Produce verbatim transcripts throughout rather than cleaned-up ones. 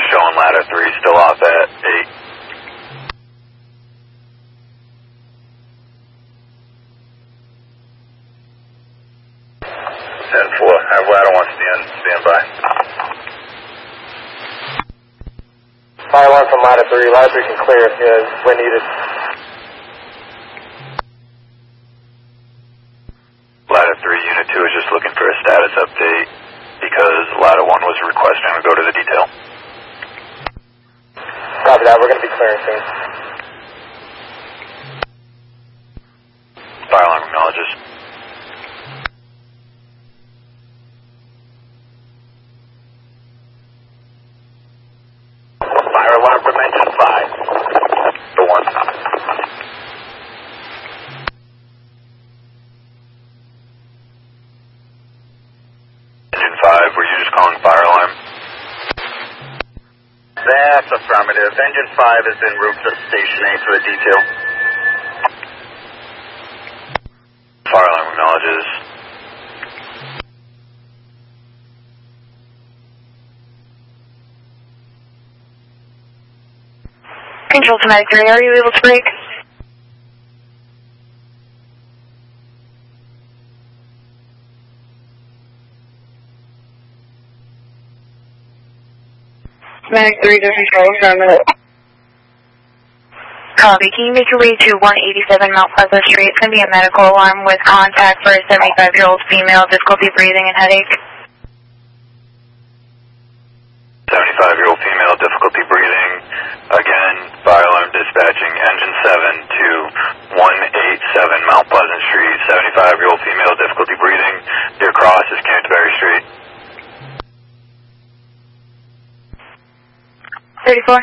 showing ladder three still off at eight. ten four, have ladder one stand, stand by. Fire alarm from ladder three, ladder three can clear uh, when needed. Ladder three, unit two is just looking for a status update because ladder one was requesting to go to the detail. Copy that, we're going to be clearing soon. Fire alarm acknowledges. Fire alarm from engine five. The one. Engine five, were you just calling fire alarm? That's affirmative. Engine five is en route to Station A for a detail. Fire alarm acknowledges. Control to Medic three, are you able to break? Medic three to control, affirmative. Copy, can you make your way to one eighty-seven Mount Pleasant Street? It's going to be a medical alarm with contact for a seventy-five-year-old female, difficulty breathing and headache. seventy-five-year-old female, difficulty breathing. Again, fire alarm dispatching, engine seven to one eighty-seven Mount Pleasant Street. seventy-five-year-old female, difficulty breathing. Deer Cross is Canterbury Street. thirty-four.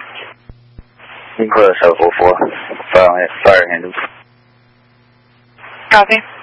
Cross seven four four. Fire, fire handles. Copy.